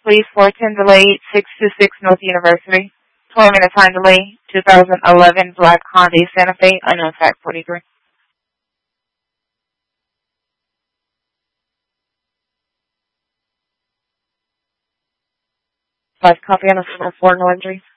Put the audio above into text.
Please 410 delay 626 North University. 12-minute time delay 2011 Black Hyundai Santa Fe, unknown fact 43. 5 copy on the 4 no entry.